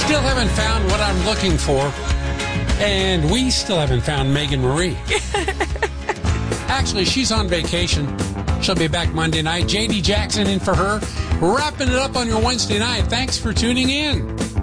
Still haven't found what I'm looking for. And we still haven't found Megan Marie. Actually, she's on vacation. She'll be back Monday night. J.D. Jackson in for her. Wrapping it up on your Wednesday night. Thanks for tuning in.